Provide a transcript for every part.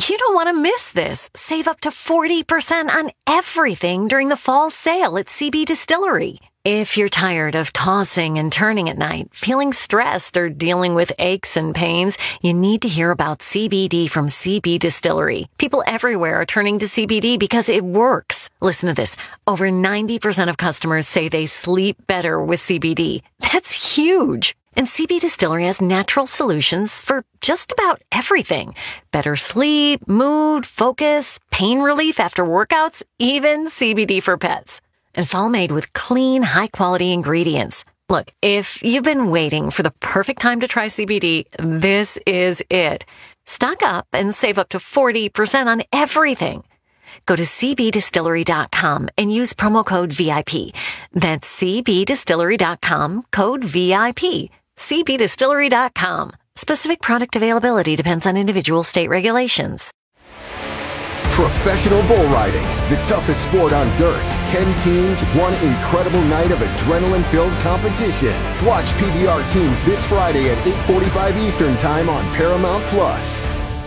You don't want to miss this. Save up to 40% on everything during the fall sale at CB Distillery. If you're tired of tossing and turning at night, feeling stressed, or dealing with aches and pains, you need to hear about CBD from CB Distillery. People everywhere are turning to CBD because it works. Listen to this. Over 90% of customers say they sleep better with CBD. That's huge. And CB Distillery has natural solutions for just about everything. Better sleep, mood, focus, pain relief after workouts, even CBD for pets. And it's all made with clean, high-quality ingredients. Look, if you've been waiting for the perfect time to try CBD, this is it. Stock up and save up to 40% on everything. Go to cbdistillery.com and use promo code VIP. That's cbdistillery.com, code VIP. cbdistillery.com. Specific product availability depends on individual state regulations. Professional bull riding, the toughest sport on dirt. 10 teams, one incredible night of adrenaline-filled competition. Watch PBR teams this Friday at 8:45 Eastern Time on Paramount Plus.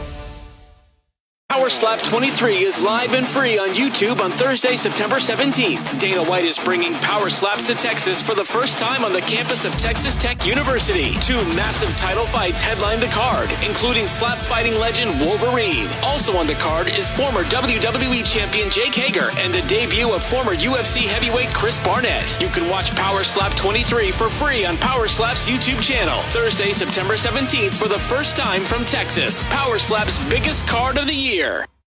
Power Slap 23 is live and free on YouTube on Thursday, September 17th. Dana White is bringing Power Slaps to Texas for the first time on the campus of Texas Tech University. 2 massive title fights headline the card, including slap fighting legend Wolverine. Also on the card is former WWE champion Jake Hager and the debut of former UFC heavyweight Chris Barnett. You can watch Power Slap 23 for free on Power Slap's YouTube channel. Thursday, September 17th for the first time from Texas. Power Slap's biggest card of the year.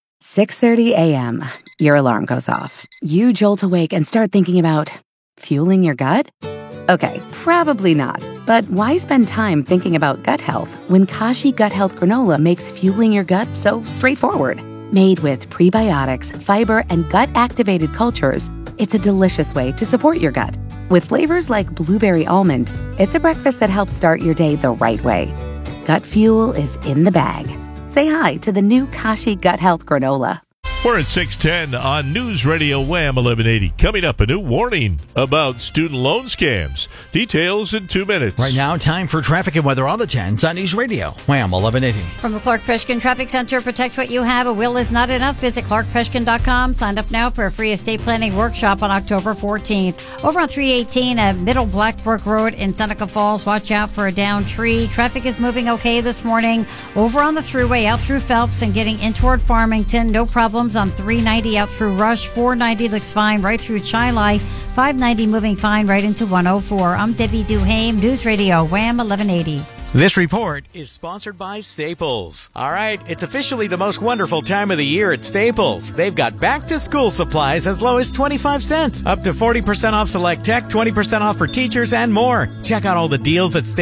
6:30 a.m. Your alarm goes off. You jolt awake and start thinking about fueling your gut? Okay, probably not. But why spend time thinking about gut health when Kashi Gut Health Granola makes fueling your gut so straightforward? Made with prebiotics, fiber, and gut-activated cultures, it's a delicious way to support your gut. With flavors like blueberry almond, it's a breakfast that helps start your day the right way. Gut fuel is in the bag. Say hi to the new Kashi Gut Health Granola. We're at 6:10 on News Radio Wham 1180. Coming up, a new warning about student loan scams. Details in 2 minutes. Right now, time for traffic and weather on the 10s on News Radio Wham 1180. From the Clark Peshkin Traffic Center, protect what you have. A will is not enough. Visit clarkpeshkin.com. Sign up now for a free estate planning workshop on October 14th. Over on 318 at Middle Blackbrook Road in Seneca Falls, watch out for a downed tree. Traffic is moving okay this morning. Over on the thruway out through Phelps and getting in toward Farmington, no problems on 390 out through Rush. 490 looks fine right through Chili. 590 moving fine right into 104. I'm Debbie Duhame, News Radio Wham 1180. This report is sponsored by Staples. All right, it's officially the most wonderful time of the year at Staples. They've got back-to-school supplies as low as 25 cents, up to 40% off select tech, 20% off for teachers, and more. Check out all the deals at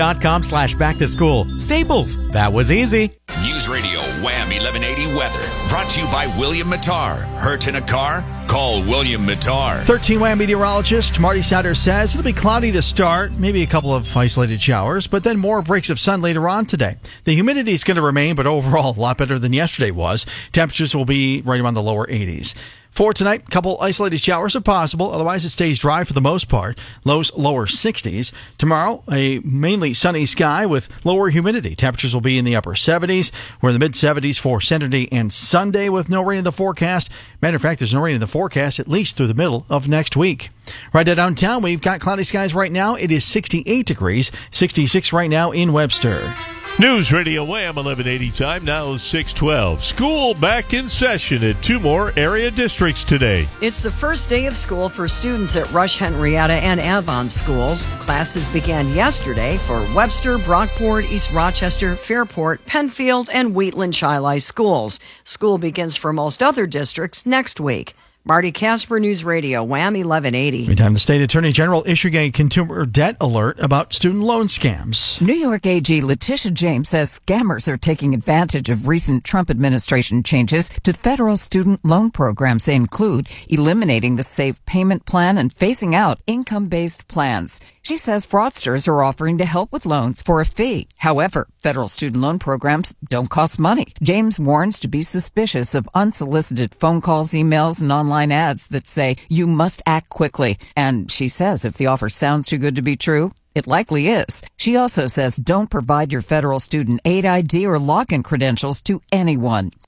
staples.com/back-to-school. Staples, that was easy. News Radio Wham 1180 weather, brought to you by William Mattar. Hurt in a car? Call William Mattar. 13 Wham meteorologist Marty Sauter says it'll be cloudy to start, maybe a couple of isolated showers, but then more breaks of sun later on today. The humidity is going to remain, but overall a lot better than yesterday was. Temperatures will be right around the lower 80s. For tonight, a couple isolated showers are possible. Otherwise, it stays dry for the most part. Lows lower 60s. Tomorrow, a mainly sunny sky with lower humidity. Temperatures will be in the upper 70s. We're in the mid-70s for Saturday and Sunday with no rain in the forecast. Matter of fact, there's no rain in the forecast at least through the middle of next week. Right at downtown, we've got cloudy skies right now. It is 68 degrees, 66 right now in Webster. News Radio Wham 1180 time, now 6:12. School back in session at 2 more area districts today. It's the first day of school for students at Rush, Henrietta, and Avon schools. Classes began yesterday for Webster, Brockport, East Rochester, Fairport, Penfield, and Wheatland Chili schools. School begins for most other districts next week. Marty Casper, News Radio, Wham 1180. Meantime, the state attorney general issuing a consumer debt alert about student loan scams. New York AG Letitia James says scammers are taking advantage of recent Trump administration changes to federal student loan programs. They include eliminating the Save Payment Plan and phasing out income-based plans. She says fraudsters are offering to help with loans for a fee. However, federal student loan programs don't cost money. James warns to be suspicious of unsolicited phone calls, emails, and online ads that say you must act quickly. And she says if the offer sounds too good to be true, it likely is. She also says don't provide your federal student aid ID or login credentials to anyone.